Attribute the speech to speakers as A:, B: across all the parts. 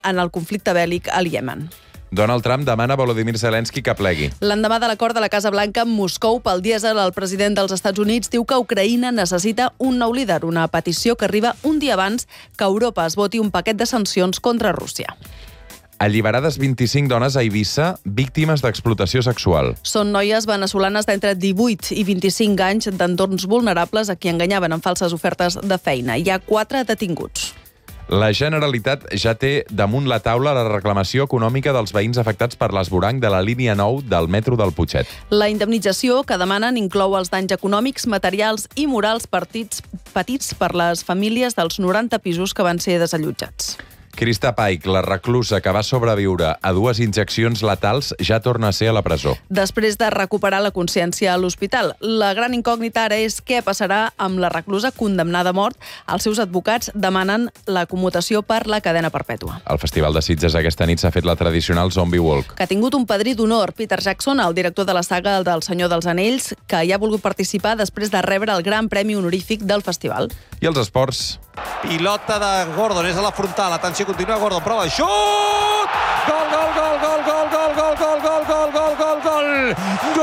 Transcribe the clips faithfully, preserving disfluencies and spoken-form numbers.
A: en el conflicte bèl·lic al Iemen.
B: Donald Trump demana a Volodymyr Zelensky que plegui.
A: L'endemà de l'acord de la Casa Blanca amb Moscou pel dièsel, el president dels Estats Units diu que Ucraïna necessita un nou líder, una petició que arriba un dia abans que Europa es voti un paquet de sancions contra Rússia.
B: Alliberades vint-i-cinc dones a Eivissa víctimes d'explotació sexual.
A: Són noies veneçolanes d'entre divuit i vint-i-cinc anys d'entorns vulnerables a qui enganyaven amb falses ofertes de feina. Hi ha quatre detinguts.
B: La Generalitat ja té damunt la taula la reclamació econòmica dels veïns afectats per l'esvoranc de la línia nou del metro del Putxet.
A: La indemnització que demanen inclou els danys econòmics, materials i morals partits, patits per les famílies dels noranta pisos que van ser desallotjats.
B: Krista Paik, la reclusa que va sobreviure a dues injeccions letals, ja torna a ser a la presó.
A: Després de recuperar la consciència a l'hospital, la gran incògnita ara és què passarà amb la reclusa condemnada a mort. Els seus advocats demanen la commutació per la cadena perpètua.
B: Al Festival de Sitges aquesta nit s'ha fet la tradicional Zombie Walk.
A: Que ha tingut un padrí d'honor, Peter Jackson, el director de la saga del Senyor dels Anells, que hi ha volgut participar després de rebre el gran premi honorífic del festival.
B: I els esports...
C: Pilota de Gordon, és a la frontal, atenció, continua Gordon, prova, xut! Gol, gol, gol, gol, gol, gol, gol, gol, gol, gol, gol, gol, gol!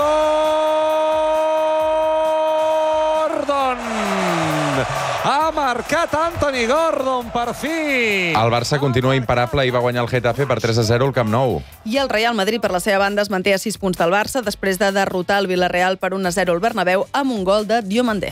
C: Gordon! Ha marcat Anthony Gordon, per fi!
B: El Barça continua imparable i va guanyar el Getafe per tres a zero al Camp Nou.
A: I el Real Madrid, per la seva banda, es manté a sis punts del Barça després de derrotar el Villarreal per un a zero al Bernabéu amb un gol de Diomandé.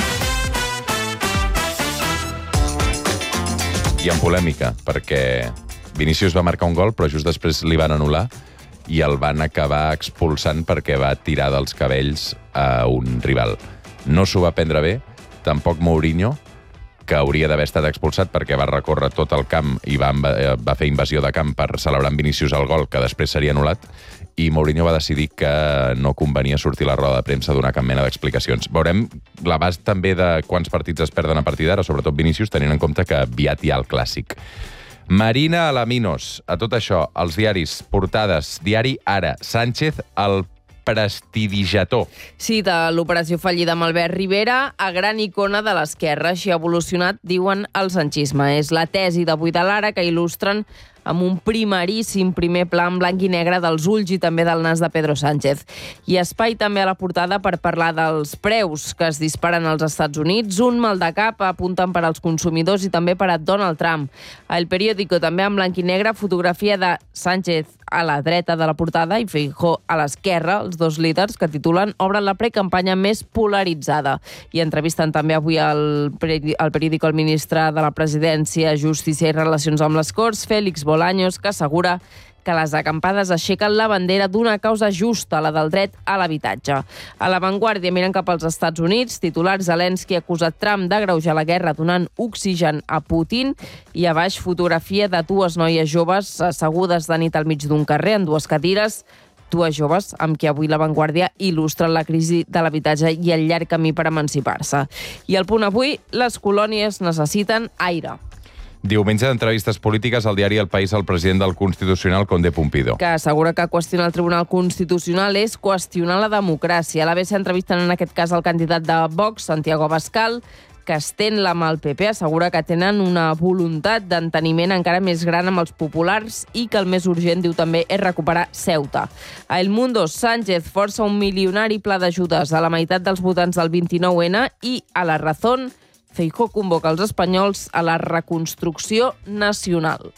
B: I en polèmica, perquè Vinícius va marcar un gol, però just després li van anul·lar i el van acabar expulsant perquè va tirar dels cabells a un rival. No s'ho va prendre bé, tampoc Mourinho, que hauria d'haver estat expulsat perquè va recórrer tot el camp i va, va fer invasió de camp per celebrar en Vinícius el gol, que després seria anul·lat, i Mourinho va decidir que no convenia sortir a la roda de premsa a donar cap mena d'explicacions. Veurem l'abast també de quants partits es perden a partir d'ara, sobretot Vinícius, tenint en compte que aviat hi ha el clàssic. Marina Alaminos, a tot això, els diaris, portades, diari Ara, Sánchez, el prestidigitador.
D: Sí, de l'operació fallida amb Albert Rivera a gran icona de l'esquerra. Així ha evolucionat, diuen, el sanchisme. És la tesi d'avui de l'Ara que il·lustren amb un primeríssim primer pla en blanc i negre dels ulls i també del nas de Pedro Sánchez. I espai també a la portada per parlar dels preus que es disparen als Estats Units. Un mal de cap apunten per als consumidors i també per a Donald Trump. A El Periódico, també en blanc i negre, fotografia de Sánchez a la dreta de la portada i Feijóo a l'esquerra, els dos líders que titulen obren la precampanya més polaritzada. I entrevisten també avui al, al Periódico el ministre de la Presidència, Justícia i Relacions amb les Corts, Félix Bolaños, que assegura que les acampades aixequen la bandera d'una causa justa, la del dret a l'habitatge. A l'avantguàrdia miren cap als Estats Units, titular Zelensky ha acusat Trump d'agreujar la guerra donant oxigen a Putin, i a baix fotografia de dues noies joves assegudes de nit al mig d'un carrer en dues cadires, dues joves amb qui avui l'avantguàrdia il·lustra la crisi de l'habitatge i el llarg camí per emancipar-se. I al Punt Avui, les colònies necessiten aire.
B: Diumenge d'entrevistes polítiques al diari El País al president del Constitucional, Conde Pumpido.
D: Que assegura que qüestionar el Tribunal Constitucional és qüestionar la democràcia. A l'A B C entrevisten en aquest cas el candidat de Vox, Santiago Abascal, que estén la mà al P P, assegura que tenen una voluntat d'enteniment encara més gran amb els populars i que el més urgent, diu també, és recuperar Ceuta. A El Mundo, Sánchez força un milionari pla d'ajudes a la meitat dels votants del vint-i-nou ene i a La Razón, Feijóo convoca els espanyols a la reconstrucció nacional.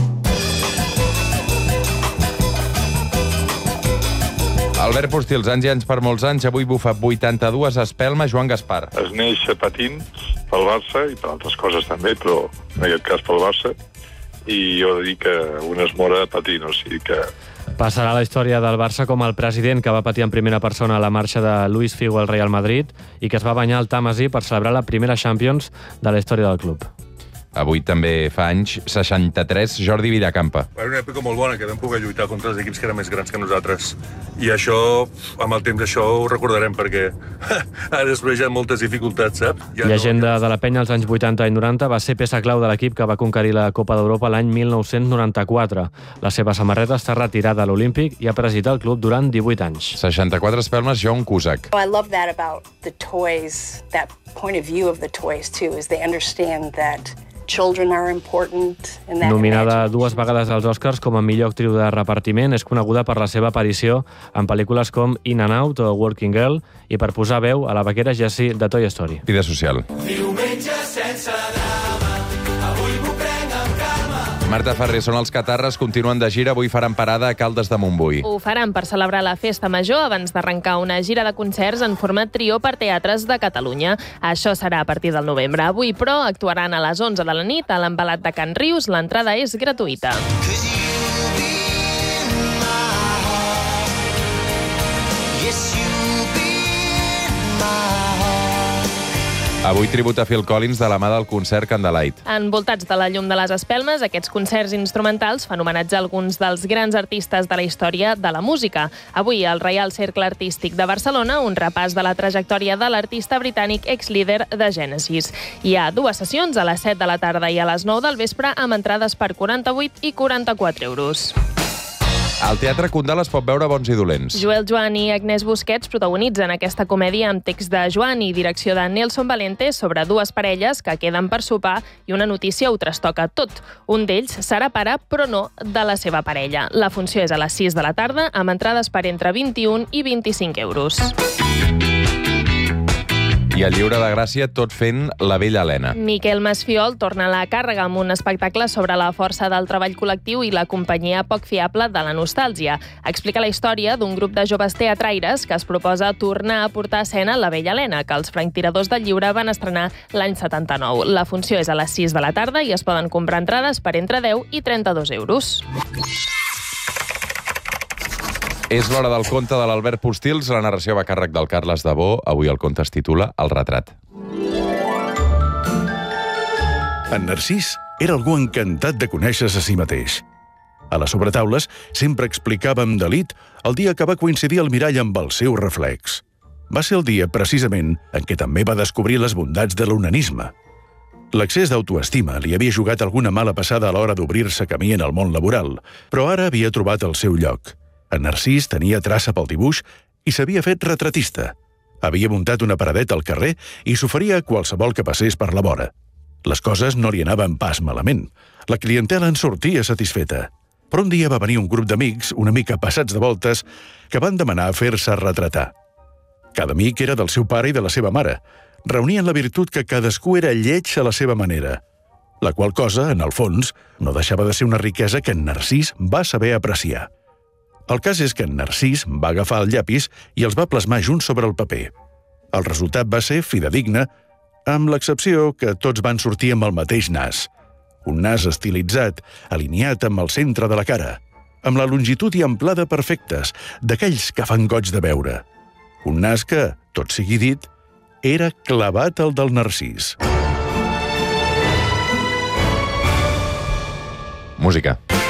B: Albert Pustí, els anys i anys per molts anys, avui bufa vuitanta-dues espelma Joan Gaspar.
E: Es neix patint pel Barça i per altres coses també, però en aquest cas pel Barça, i jo he de dir que un es mora patint, o sigui que...
F: Passarà a la història del Barça com el president que va patir en primera persona la marxa de Luis Figo al Real Madrid i que es va banyar al Tàmesi per celebrar la primera Champions de la història del club.
B: Avui també fa anys, seixanta-tres, Jordi Villacampa.
G: Era una època molt bona, que vam poder lluitar contra els equips que eren més grans que nosaltres. I això, amb el temps d'això, ho recordarem, perquè ara després hi ha moltes dificultats, saps? Ja
F: Llegenda no... de la penya als anys vuitanta i noranta, va ser peça clau de l'equip que va conquerir la Copa d'Europa l'any mil nou-cents noranta-quatre. La seva samarreta està retirada a l'Olímpic i ha presidit el club durant divuit anys.
B: seixanta-quatre espelmes, John Cusack.
H: I love that about the toys, that point of view of the toys, too, is they understand that
F: Nominada dues vegades als Oscars com a millor actriu de repartiment, és coneguda per la seva aparició en pel·lícules com In and Out o Working Girl i per posar veu a la vaquera Jessie de Toy Story.
B: Vida social.
H: Diumenge sense drama, avui m'ho prenc amb calma.
B: Marta Ferrer, són els Catarres, continuen de gira, avui faran parada a Caldes de Montbui.
I: Ho faran per celebrar la Festa Major abans d'arrencar una gira de concerts en format trio per teatres de Catalunya. Això serà a partir del novembre. Avui, però, actuaran a les onze de la nit a l'Embalat de Can Rius. L'entrada és gratuïta.
B: Avui tribut a Phil Collins de la mà del concert Candlelight.
I: Envoltats de la llum de les espelmes, aquests concerts instrumentals fan homenatge a alguns dels grans artistes de la història de la música. Avui, al Reial Cercle Artístic de Barcelona, un repàs de la trajectòria de l'artista britànic ex-líder de Genesis. Hi ha dues sessions, a les set de la tarda i a les nou del vespre, amb entrades per quaranta-vuit i quaranta-quatre euros.
B: Al Teatre Condal es pot veure Bons i dolents.
I: Joel Joan i Agnès Busquets protagonitzen aquesta comèdia amb text de Joan i direcció de Nelson Valente sobre dues parelles que queden per sopar i una notícia ho trastoca tot. Un d'ells serà pare, però no de la seva parella. La funció és a les sis de la tarda, amb entrades per entre vint-i-un i vint-i-cinc euros.
B: I al Lliure de Gràcia, tot fent La vella Helena.
I: Miquel Masfiol torna a la càrrega amb un espectacle sobre la força del treball col·lectiu i la companyia poc fiable de la nostàlgia. Explica la història d'un grup de joves teatraires que es proposa tornar a portar a escena La vella Helena, que els franctiradors del Lliure van estrenar l'any setanta-nou. La funció és a les sis de la tarda i es poden comprar entrades per entre deu i trenta-dos euros.
B: És l'hora del conte de l'Albert Postils. La narració va a càrrec del Carles Dabó. Avui el conte es titula El retrat.
J: En Narcís era algú encantat de conèixer-se a si mateix. A les sobretaules sempre explicava amb delit el dia que va coincidir el mirall amb el seu reflex. Va ser el dia, precisament, en què també va descobrir les bondats de l'onanisme. L'excés d'autoestima li havia jugat alguna mala passada a l'hora d'obrir-se camí en el món laboral, però ara havia trobat el seu lloc. En Narcís tenia traça pel dibuix i s'havia fet retratista. Havia muntat una paradeta al carrer i s'oferia a qualsevol que passés per la vora. Les coses no li anaven pas malament. La clientela en sortia satisfeta. Però un dia va venir un grup d'amics, una mica passats de voltes, que van demanar fer-se retratar. Cada amic era del seu pare i de la seva mare. Reunien la virtut que cadascú era lleig a la seva manera, la qual cosa, en el fons, no deixava de ser una riquesa que en Narcís va saber apreciar. El cas és que en Narcís va agafar el llapis i els va plasmar junts sobre el paper. El resultat va ser fidedigne, amb l'excepció que tots van sortir amb el mateix nas. Un nas estilitzat, alineat amb el centre de la cara, amb la longitud i amplada perfectes, d'aquells que fan goig de veure. Un nas que, tot sigui dit, era clavat al del Narcís.
B: Música.